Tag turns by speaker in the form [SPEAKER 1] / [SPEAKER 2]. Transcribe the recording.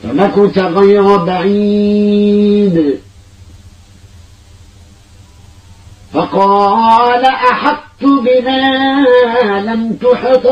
[SPEAKER 1] فمكث غير بعيد فقال أحطت بما لم تحط